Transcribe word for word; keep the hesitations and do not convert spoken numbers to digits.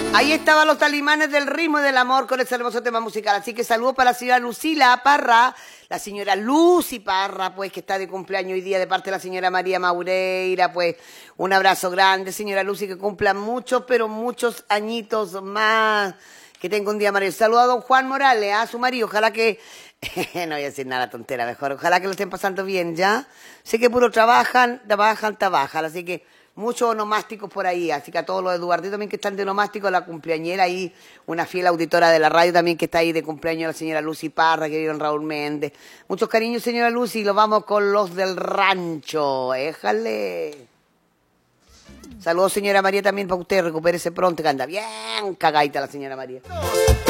Ahí estaban los talimanes del ritmo y del amor con ese hermoso tema musical. Así que saludos para la señora Lucila Parra, la señora Lucy Parra, pues, que está de cumpleaños hoy día de parte de la señora María Maureira, pues, un abrazo grande, señora Lucy, que cumpla muchos, pero muchos añitos más, que tenga un día maravilloso. Saludos a don Juan Morales, a su marido, ojalá que, no voy a decir nada tontera, mejor, ojalá que lo estén pasando bien, ¿ya? Sé que puro trabajan, trabajan, trabajan, así que muchos onomásticos por ahí, así que a todos los Eduarditos también que están de onomástico, la cumpleañera ahí, una fiel auditora de la radio también que está ahí de cumpleaños, la señora Lucy Parra, que vive en Raúl Méndez. Muchos cariños, señora Lucy, y los vamos con los del rancho, éjale. Saludos, señora María, también para usted, recupérese pronto, que anda bien cagadita la señora María.